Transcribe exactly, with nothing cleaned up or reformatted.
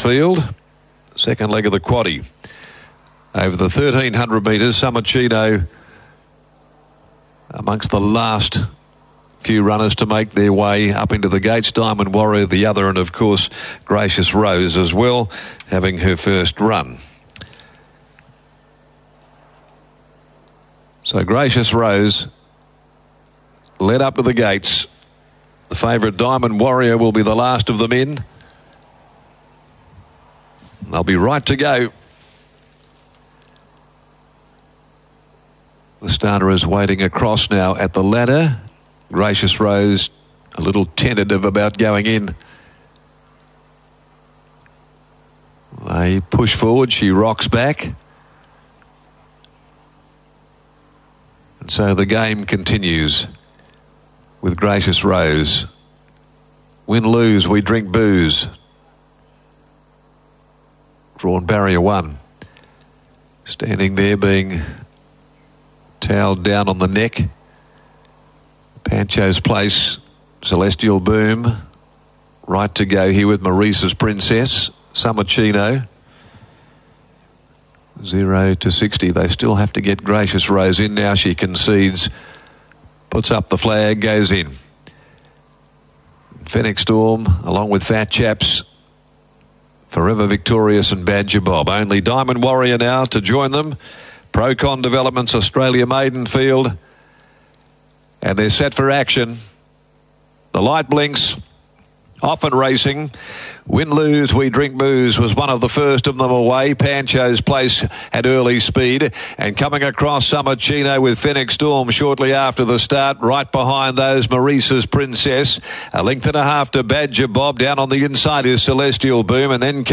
Maidenfield. Second leg of the quaddie. Over the thirteen hundred metres, Summer Chino amongst the last few runners to make their way up into the gates. Diamond Warrior the other, and of course Gracious Rose as well, having her first run. So Gracious Rose led up to the gates. The favourite Diamond Warrior will be the last of them in. They'll be right to go. The starter is waiting across now at the ladder. Gracious Rose a little tentative about going in. They push forward, she rocks back. And so the game continues with Gracious Rose. Win, lose, we drink booze. Drawn barrier one. Standing there being toweled down on the neck. Pancho's Place, Celestial Boom. Right to go here with Maurice's Princess. Summer Chino. Zero to sixty. They still have to get Gracious Rose in. Now she concedes. Puts up the flag, goes in. Fennec Storm, along with Fat Chaps, Forever Victorious and Badger Bob. Only Diamond Warrior now to join them. Procon Developments, Australia Maidenfield. And they're set for action. The light blinks. Off and racing. Win, lose, we drink booze was one of the first of them away. Pancho's Place had early speed. And coming across, Summer Chino with Fennec Storm shortly after the start. Right behind those, Maurice's Princess. A length and a half to Badger Bob. Down on the inside is Celestial Boom. And then